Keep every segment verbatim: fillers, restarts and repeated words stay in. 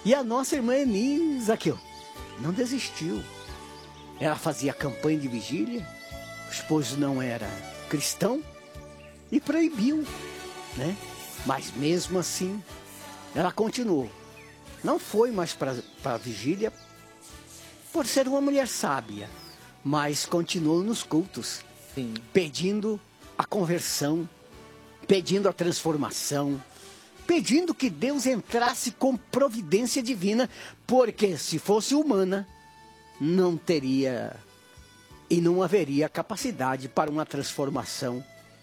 E a nossa irmã Enisa aqui, ó, não desistiu. Ela fazia campanha de vigília, o esposo não era cristão e proibiu, né? Mas mesmo assim, ela continuou. Não foi mais para a vigília por ser uma mulher sábia, mas continuou nos cultos, Sim. pedindo a conversão, pedindo a transformação, pedindo que Deus entrasse com providência divina, porque se fosse humana, não teria e não haveria capacidade para uma transformação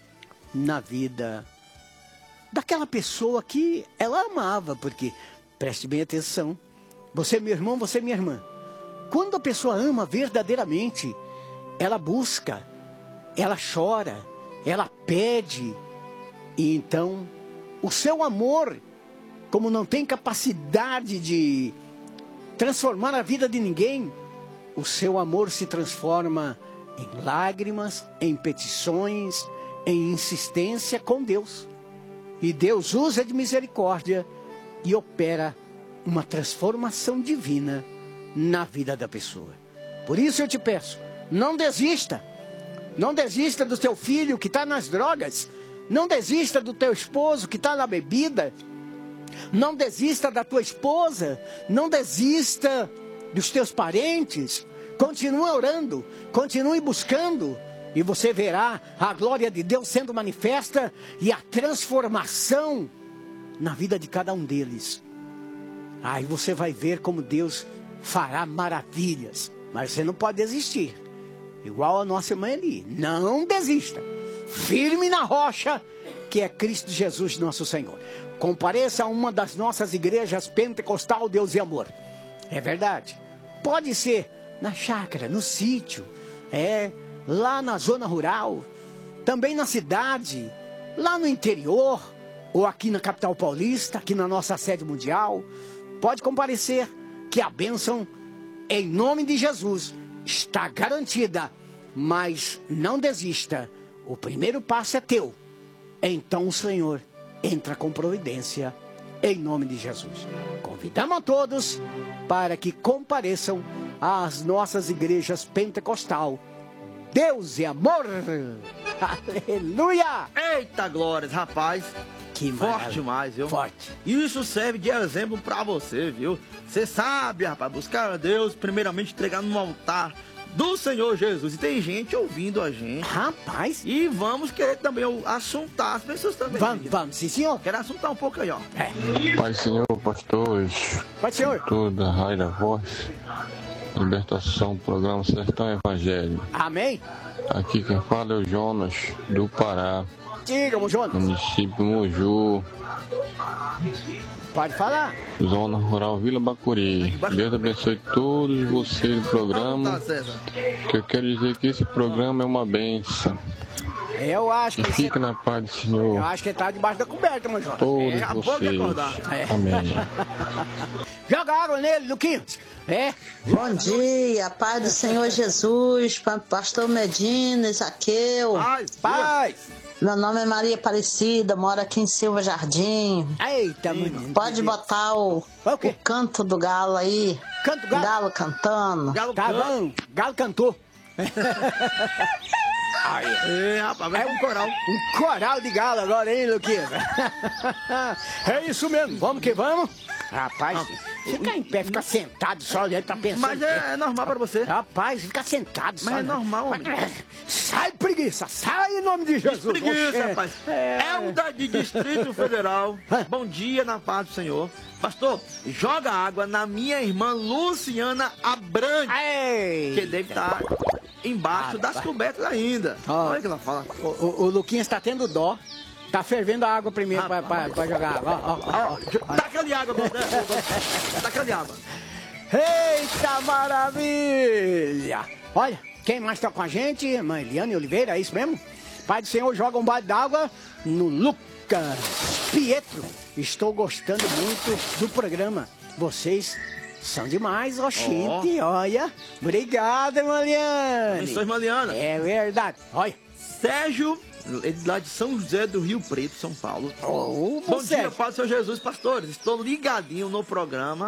na vida daquela pessoa que ela amava, porque, preste bem atenção, você é meu irmão, você é minha irmã. Quando a pessoa ama verdadeiramente, ela busca, ela chora, ela pede, e então o seu amor, como não tem capacidade de transformar a vida de ninguém, o seu amor se transforma em lágrimas, em petições, em insistência com Deus. E Deus usa de misericórdia e opera uma transformação divina na vida da pessoa. Por isso eu te peço, não desista. Não desista do teu filho que está nas drogas. Não desista do teu esposo que está na bebida. Não desista da tua esposa. Não desista dos teus parentes. Continue orando, continue buscando. E você verá a glória de Deus sendo manifesta e a transformação na vida de cada um deles. Aí você vai ver como Deus fará maravilhas. Mas você não pode desistir. Igual a nossa irmã ali. Não desista. Firme na rocha, que é Cristo Jesus nosso Senhor. Compareça a uma das nossas igrejas pentecostal Deus e Amor. É verdade. Pode ser na chácara, no sítio, é... lá na zona rural, também na cidade, lá no interior, ou aqui na capital paulista, aqui na nossa sede mundial. Pode comparecer, que a bênção, em nome de Jesus, está garantida. Mas não desista, o primeiro passo é teu. Então o Senhor entra com providência, em nome de Jesus. Convidamos a todos para que compareçam às nossas igrejas pentecostal. Deus é amor! Aleluia! Eita glórias, rapaz! Que forte maravilha. demais, viu? Forte. Isso serve de exemplo pra você, viu? Você sabe, rapaz, buscar a Deus, primeiramente entregar no altar do Senhor Jesus. E tem gente ouvindo a gente. Rapaz! E vamos querer também assuntar as pessoas também. Vamos, né? Vamos, sim, senhor. Quero assuntar um pouco aí, ó. É. Pai, Senhor, pastores. Pai, Senhor. Toda a raio da voz. Libertação, programa Sertão Evangelho. Amém. Aqui quem fala é o Jonas, do Pará. Diga, Jonas. Município Moju. Pode falar. Zona Rural Vila Bacuri. Deus abençoe todos vocês do programa. Que eu quero dizer que esse programa é uma benção. Eu acho que... E fica na paz do Senhor. Eu acho que ele tá debaixo da coberta, meu Jonas. Todos é. vocês. É. Amém. Joga água nele, Luquinhas. É. Bom dia, paz do Senhor Jesus, pastor Medina, Isaqueu. Paz, paz. Meu nome é Maria Aparecida, moro aqui em Silva Jardim. Eita, menino. Pode botar o, o, o canto do galo aí. Canto do galo? Galo cantando. Galo tá bom, galo cantou. Aí, é, rapaz, vai é um coral. Um coral de galo agora, hein, Luquinhas? É isso mesmo, vamos que vamos. Rapaz, ficar em pé, ficar sentado só olhando, tá pensando. Mas é, é normal pra você. Rapaz, ficar sentado só. Mas é normal, homem. Sai, preguiça, sai em nome de Jesus. Que preguiça, Oxê. rapaz. É, é um da de Distrito Federal. Bom dia, na paz do Senhor. Pastor, joga água na minha irmã Luciana Abrantes. Ei. Que deve estar embaixo ah, das cobertas ainda. Oh. Olha o que ela fala. O, o, o Luquinhas tá tendo dó. Tá fervendo a água primeiro ah, pra, pra, pra jogar água. Ó, ó, ó. Taca ali água, taca ali água. Eita maravilha! Olha, quem mais tá com a gente? Irmã Eliane Oliveira, é isso mesmo? Pai do Senhor joga um balde d'água no Lucas Pietro. Estou gostando muito do programa. Vocês são demais, ó, gente. Oh. Olha. Obrigado, irmã Eliane. Eu sou irmã Eliana. É verdade. Olha. Sérgio, ele lá de São José do Rio Preto, São Paulo. Oh, Bom Sérgio. dia, Pai do Senhor Jesus, pastores. Estou ligadinho no programa.